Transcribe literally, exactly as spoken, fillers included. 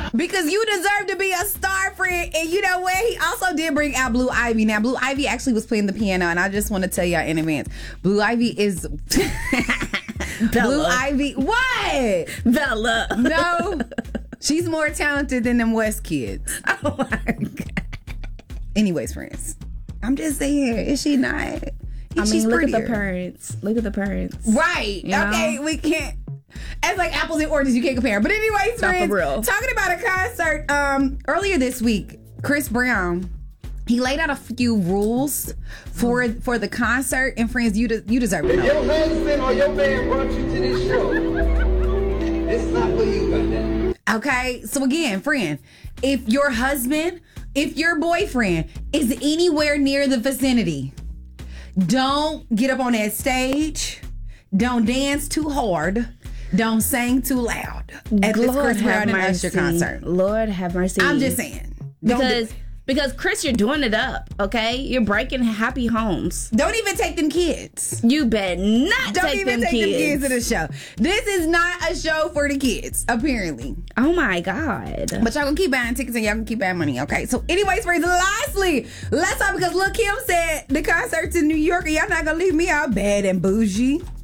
Because you deserve to be a star, friend. And you know what? He also did bring out Blue Ivy. Now, Blue Ivy actually was playing the piano, and I just want to tell y'all in advance, Blue Ivy is... Blue Ivy... What? Bella. No. She's more talented than them West kids. Oh, my God. Anyways, friends, I'm just saying, is she not? I mean, She's look prettier. at the parents. Look at the parents. Right. You know? Okay, we can't... It's like apples and oranges, you can't compare. But anyways, Not friends, for real. talking about a concert, um, earlier this week, Chris Brown, he laid out a few rules for for the concert, and friends, you de- you deserve to If know. your husband or your man brought you to this show, it's not for you, goddamn. Okay, so again, friend, if your husband, if your boyfriend is anywhere near the vicinity, don't get up on that stage, don't dance too hard, don't sing too loud at this Lord Chris Brown have and Usher mercy. concert. Lord have mercy. I'm just saying. Don't Because do- because Chris, you're doing it up, okay? You're breaking happy homes. Don't even take them kids. You better not Don't take even them take kids. them kids to the show. This is not a show for the kids, apparently. Oh my God. But y'all gonna keep buying tickets and y'all can keep buying money, okay? So anyways, friends, lastly, let's talk because Lil' Kim said the concerts in New York, y'all not gonna leave me out bad and bougie.